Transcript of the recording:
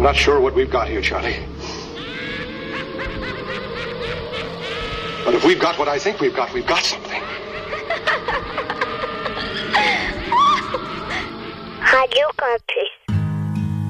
not sure what we've got here, Charlie. But if we've got what I think we've got something. Radio Campus.